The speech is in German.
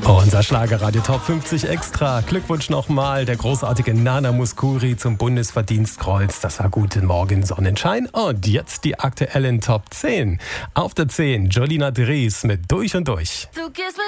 Unser Schlagerradio Top 50 Extra. Glückwunsch nochmal, der großartige Nana Mouskouri zum Bundesverdienstkreuz. Das war Guten Morgen Sonnenschein. Und jetzt die aktuellen Top 10. Auf der 10 Jolina Dries mit Durch und Durch. Du gehst